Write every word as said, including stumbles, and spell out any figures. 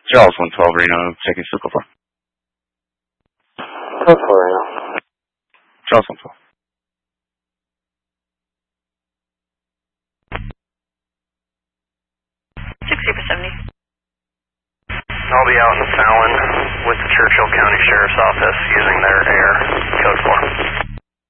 Charles one twelve Reno, checking Suco for. Code four Reno. Charles one twelve. sixty for seventy. I'll be out in Fallon with the Churchill County Sheriff's Office using their air. Code four.